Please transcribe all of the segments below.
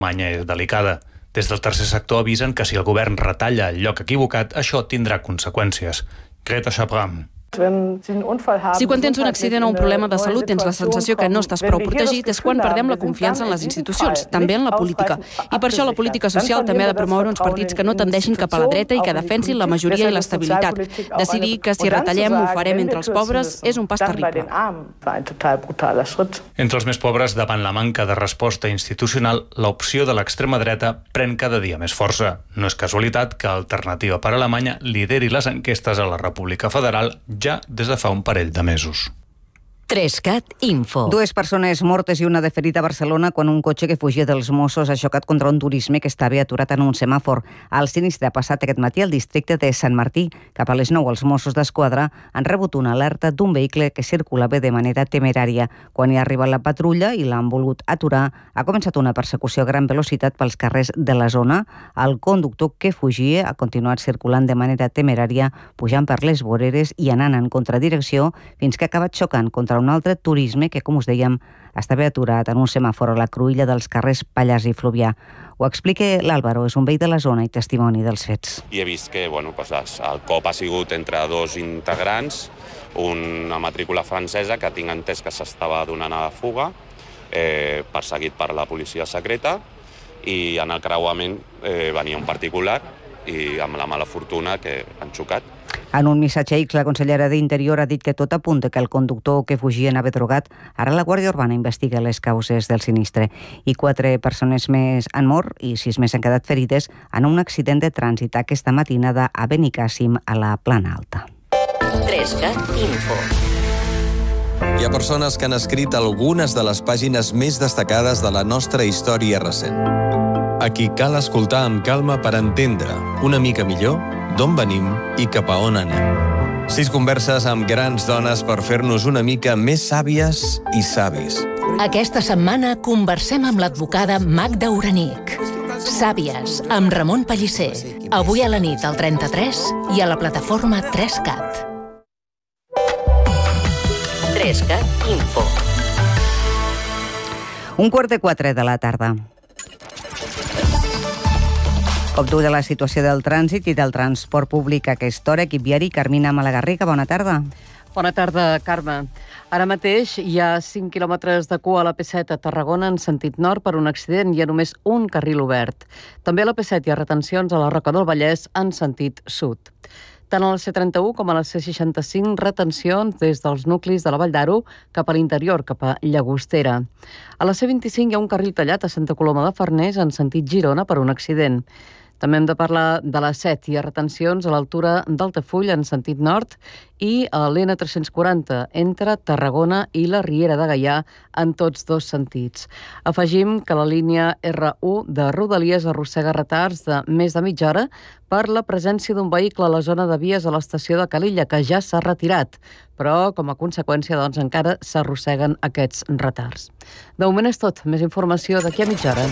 Alemanya és delicada. Des del tercer sector avisen que si el govern retalla el lloc equivocat, això tindrà conseqüències. Greta Schapram. Si quan tens un accident o un problema de salut tens la sensació que no estàs prou protegit, és quan perdem la confiança en les institucions, també en la política. I per això la política social també ha de promoure uns partits que no tendeixin cap a la dreta i que defensin la majoria i l'estabilitat. Decidir que si retallem ho farem entre els pobres és un pas terrible. Entre els més pobres, davant la manca de resposta institucional, l'opció de l'extrema dreta pren cada dia més força. No és casualitat que Alternativa per Alemanya lideri les enquestes a la República Federal ja des de fa un parell de mesos. 3CAT Info. 2 persones mortes i una de ferida a Barcelona quan un cotxe que fugia dels Mossos ha xocat contra un turisme que estava aturat en un semàfor. El sinistre ha passat aquest matí al districte de Sant Martí. Cap a les 9 els Mossos d'Esquadra han rebut una alerta d'un vehicle que circulava de manera temerària. Quan hi ha arribat la patrulla i l'han volgut aturar, ha començat una persecució a gran velocitat pels carrers de la zona. El conductor que fugia ha continuat circulant de manera temerària, pujant per les voreres i anant en contradirecció fins que ha acabat xocant contra un altre turisme que, com us dèiem, estava aturat en un semàfor a la cruïlla dels carrers Pallars i Fluvià. Ho explica l'Àlvaro, és un veí de la zona i testimoni dels fets. I he vist que el cop ha sigut entre 2 integrants, una matrícula francesa que tinc entès que s'estava donant a la fuga, perseguit per la policia secreta, i en el creuament venia un particular i amb la mala fortuna que han xocat. En un missatge X, la consellera d'Interior ha dit que tot apunta que el conductor que fugia anava drogat. Ara la Guàrdia Urbana investiga les causes del sinistre. I 4 persones més han mort i 6 més han quedat ferides en un accident de trànsit aquesta matinada a Benicàssim, a la Plana Alta. 3CAT Info. Hi ha persones que han escrit algunes de les pàgines més destacades de la nostra història recent. A qui cal escoltar amb calma per entendre una mica millor d'on venim i cap a on anem. 6 converses amb grans dones per fer-nos una mica més sàvies i savis. Aquesta setmana conversem amb l'advocada Magda Uranic. Sàvies, amb Ramon Pellicer. Avui a la nit al 33 i a la plataforma 3CAT. 3CAT Info. 3:15 de la tarda. Com tu de la situació del trànsit i del transport públic a aquesta hora, equip viari, Carmina Malagarriga, bona tarda. Bona tarda, Carme. Ara mateix hi ha 5 quilòmetres de cua a la P7 a Tarragona en sentit nord per un accident i hi ha només un carril obert. També a la P7 hi ha retencions a la Roca del Vallès en sentit sud. Tant a la C31 com a la C65, retencions des dels nuclis de la Vall d'Aro cap a l'interior, cap a Llagostera. A la C25 hi ha un carril tallat a Santa Coloma de Farners en sentit Girona per un accident. També hem de parlar de la 7. Hi ha retencions a l'altura d'Altafull en sentit nord i a l'N340 entre Tarragona i la Riera de Gaià en tots 2 sentits. Afegim que la línia R1 de Rodalies arrossega retards de més de mitja hora per la presència d'un vehicle a la zona de vies a l'estació de Calella, que ja s'ha retirat, però com a conseqüència encara s'arrosseguen aquests retards. De moment és tot. Més informació d'aquí a mitja hora.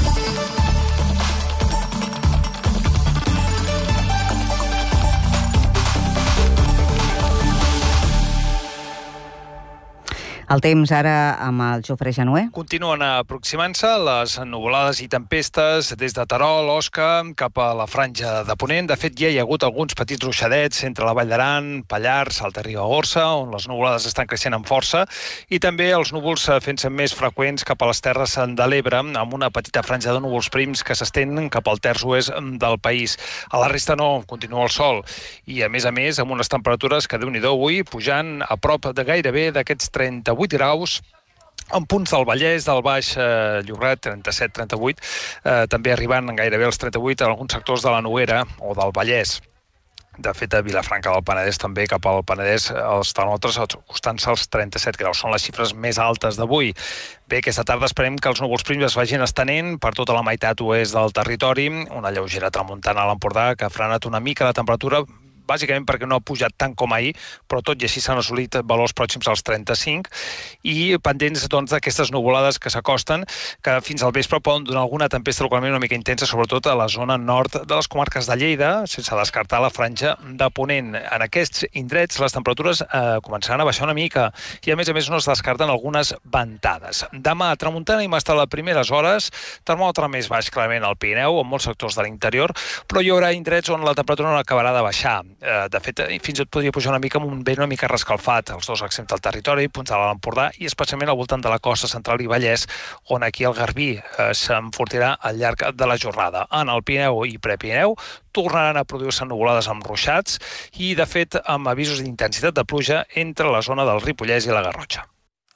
El temps ara amb el Jofre Januer. Continuen aproximant-se les nuvolades i tempestes des de Terol, Osca, cap a la franja de Ponent. De fet, ja hi ha hagut alguns petits ruixadets entre la Vall d'Aran, Pallars, Alta Ribagorça, on les nuvolades estan creixent amb força, i també els núvols fent-se més freqüents cap a les terres de l'Ebre, amb una petita franja de núvols prims que s'estenen cap al terç oest del país. A la resta no, continua el sol. I a més, amb unes temperatures que, Déu-n'hi-do, avui pujant a prop de gairebé d'aquests 38 graus, en punts del Vallès, del Baix Llobregat, 37-38, també arribant gairebé als 38 en alguns sectors de la Noguera o del Vallès. De fet, a Vilafranca del Penedès també, cap al Penedès, els termòmetres acostant-se als 37 graus. Són les xifres més altes d'avui. Bé, aquesta tarda esperem que els núvols prims es vagin estenent per tota la meitat oest del territori. Una lleugera tramuntana a l'Empordà que ha frenat una mica la temperatura, bàsicament perquè no ha pujat tant com ahir, però tot i així s'han assolit valors pròxims als 35, i pendents d'aquestes nuvolades que s'acosten, que fins al vespre poden donar alguna tempesta localment una mica intensa, sobretot a la zona nord de les comarques de Lleida, sense descartar la franja de Ponent. En aquests indrets les temperatures començaran a baixar una mica i, a més no es descarten algunes ventades. Demà, tramuntana i m'està a primeres hores, termòmetre més baix clarament al Pirineu, en molts sectors de l'interior, però hi haurà indrets on la temperatura no acabarà de baixar. De fet, fins et podria pujar una mica amb un vent una mica rescalfat als dos extrems del territori, punts de l'Empordà i especialment al voltant de la costa central i Vallès, on aquí el Garbí s'enfortirà al llarg de la jornada. En el Pirineu i Prepirineu tornaran a produir-se nuvolades amb ruixats i, de fet, amb avisos d'intensitat de pluja entre la zona del Ripollès i la Garrotxa.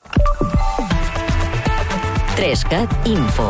3CAT Info.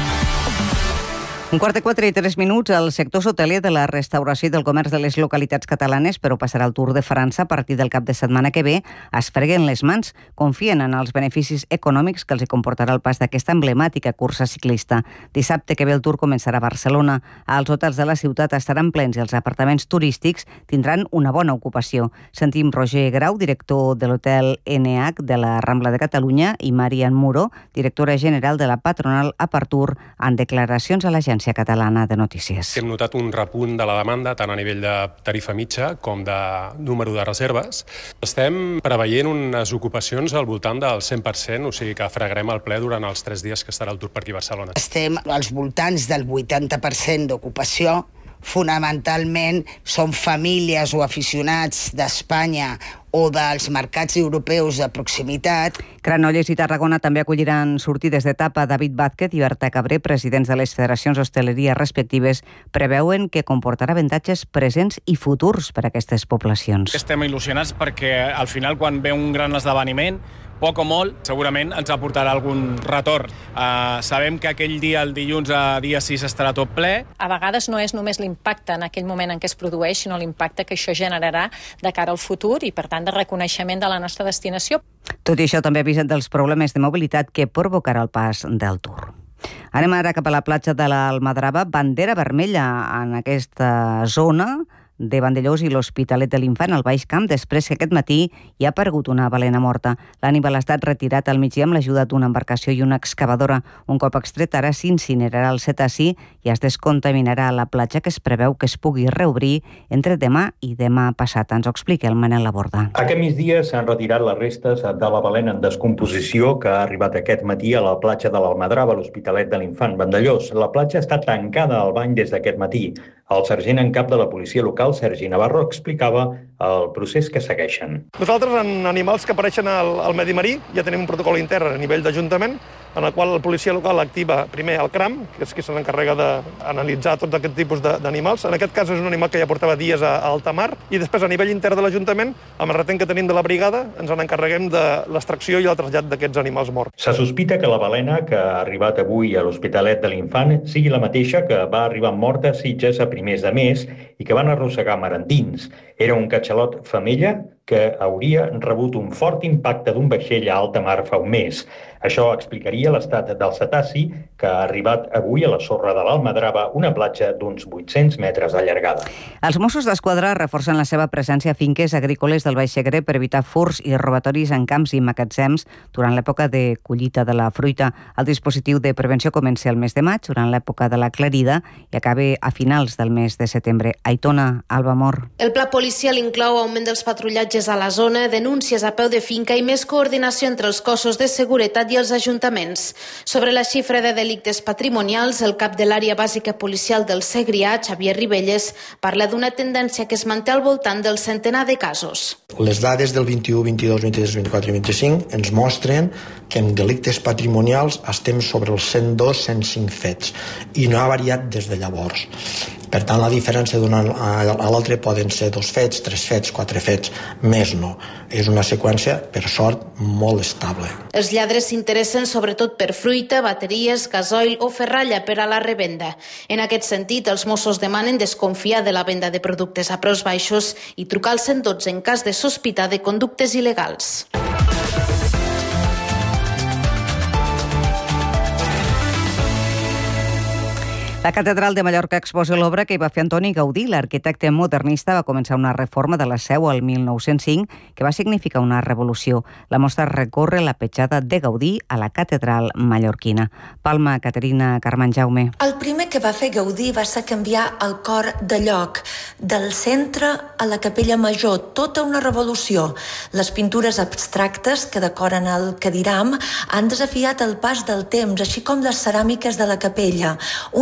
1:04 el sector hoteler de la restauració i del comerç de les localitats catalanes, però passarà al Tour de França a partir del cap de setmana que ve, es freguen les mans, confien en els beneficis econòmics que els comportarà el pas d'aquesta emblemàtica cursa ciclista. Dissabte que ve el Tour començarà a Barcelona. Els hotels de la ciutat estaran plens i els apartaments turístics tindran una bona ocupació. Sentim Roger Grau, director de l'hotel NH de la Rambla de Catalunya, i Marian Muro, directora general de la patronal Apartur, en declaracions a l'agència catalana de notícies. Hem notat un repunt de la demanda, tant a nivell de tarifa mitja com de número de reserves. Estem preveient unes ocupacions al voltant del 100%, o sigui que fregarem el ple durant els 3 dies que estarà el Tour per aquí a Barcelona. Estem als voltants del 80% d'ocupació. Fonamentalment són famílies o aficionats d'Espanya o dels mercats europeus de proximitat. Granollers i Tarragona també acolliran sortides d'etapa. David Vázquez i Berta Cabré, presidents de les federacions d'hostaleria respectives, preveuen que comportarà avantatges presents i futurs per a aquestes poblacions. Estem il·lusionats perquè al final, quan ve un gran esdeveniment, poc o molt, segurament ens aportarà algun retorn. Sabem que aquell dia, el dilluns, dia 6, estarà tot ple. A vegades no és només l'impacte en aquell moment en què es produeix, sinó l'impacte que això generarà de cara al futur i, per tant, de reconeixement de la nostra destinació. Tot i això, també avisen dels problemes de mobilitat que provocarà el pas del Tour. Anem ara cap a la platja de l'Almadrava. Bandera vermella en aquesta zona de Vandellós i l'Hospitalet de l'Infant al Baix Camp, després que aquest matí hi ha aparegut una balena morta. L'ànimal ha estat retirat al migdia amb l'ajuda d'una embarcació i una excavadora. Un cop extret, ara s'incinerarà el cetací i es descontaminarà la platja, que es preveu que es pugui reobrir entre demà i demà passat. Ens ho explica el Manel Laborda. Aquest migdia s'han retirat les restes de la balena en descomposició que ha arribat aquest matí a la platja de l'Almadrava, a l'Hospitalet de l'Infant, Vandellós. La platja està tancada al bany des d'aquest matí. El sergent en cap de la policia local, Sergi Navarro, explicava el procés que segueixen. Nosaltres, en animals que apareixen al medi marí, ja tenim un protocol intern a nivell d'Ajuntament, en el qual la policia local activa primer el CRAM, que és qui se n'encarrega d'analitzar tot aquest tipus d'animals. En aquest cas és un animal que ja portava dies a alta mar, i després a nivell intern de l'Ajuntament, amb el retent que tenim de la brigada, ens n'encarreguem de l'extracció i el trasllat d'aquests animals morts. Se sospita que la balena que ha arribat avui a l'Hospitalet de l'Infant sigui la mateixa que va arribar morta a Sitges a primers de mes i que van arrossegar mar endins. Era un catxalot femella que hauria rebut un fort impacte d'un vaixell a alta mar fa un mes. Això explicaria l'estat del cetaci, que ha arribat avui a la sorra de l'Almadrava, una platja d'uns 800 metres de llargada. Els Mossos d'Esquadra reforcen la seva presència a finques agrícoles del Baix Segre per evitar furts i robatoris en camps i magatzems durant l'època de collita de la fruita. El dispositiu de prevenció comença el mes de maig, durant l'època de la clarida, i acaba a finals del mes de setembre. Aitona, Alba Mor. El pla policial inclou augment dels patrullatges a la zona, denúncies a peu de finca i més coordinació entre els cossos de seguretat i els ajuntaments. Sobre la xifra de delictes patrimonials, el cap de l'àrea bàsica policial del Segrià, Xavier Ribelles, parla d'una tendència que es manté al voltant del centenar de casos. Les dades del 21, 22, 23, 24 i 25 ens mostren que en delictes patrimonials estem sobre els 102, 105 fets i no ha variat des de llavors. Per tant, la diferència d'un any a l'altre poden ser 2 fets, 3 fets, 4 fets, més no. És una seqüència, per sort, molt estable. Els lladres s'interessen sobretot per fruita, bateries, gasoil o ferralla per a la revenda. En aquest sentit, els Mossos demanen desconfiar de la venda de productes a preus baixos i trucar al 112 en cas de sospita de conductes il·legals. La Catedral de Mallorca exposa l'obra que hi va fer Antoni Gaudí. L'arquitecte modernista va començar una reforma de la seu al 1905 que va significar una revolució. La mostra recorre la petjada de Gaudí a la Catedral mallorquina. Palma, Caterina, Carmen Jaume. El primer que va fer Gaudí va ser canviar el cor de lloc, del centre a la capella major, tota una revolució. Les pintures abstractes que decoren el cadiram han desafiat el pas del temps, així com les ceràmiques de la capella.